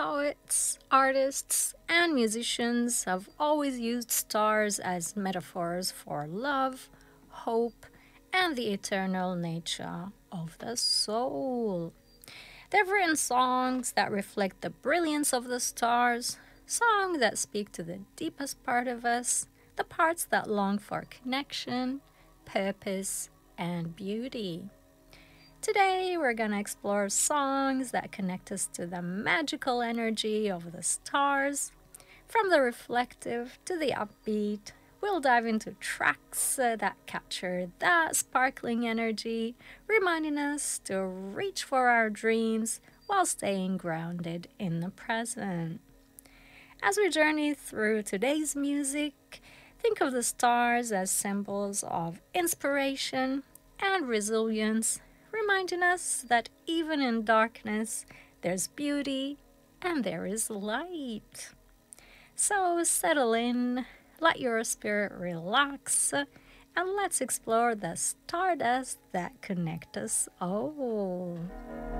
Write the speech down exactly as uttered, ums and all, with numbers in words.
poets, artists, and musicians have always used stars as metaphors for love, hope, and the eternal nature of the soul. They've written songs that reflect the brilliance of the stars, songs that speak to the deepest part of us, the parts that long for connection, purpose, and beauty. Today, we're going to explore songs that connect us to the magical energy of the stars. From the reflective to the upbeat, we'll dive into tracks uh, that capture that sparkling energy, reminding us to reach for our dreams while staying grounded in the present. As we journey through today's music, think of the stars as symbols of inspiration and resilience, reminding us that even in darkness, there's beauty and there is light. So settle in, let your spirit relax, and let's explore the stardust that connect us all.